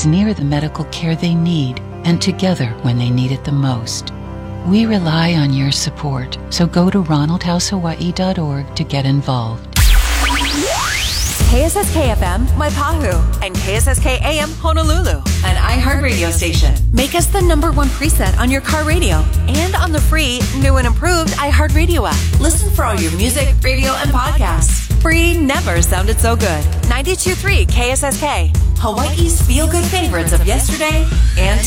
is near the medical care they need and together when they need it the most. We rely on your support, so go to ronaldhousehawaii.org to get involved. KSSK FM, Waipahu, and KSSK AM, Honolulu, an iHeartRadio station. Make us the #1 preset on your car radio and on the free, new and improved iHeartRadio app. Listen for all your music, radio, and podcasts. Free never sounded so good. 92.3 KSSK, Hawaii's feel-good favorites of yesterday and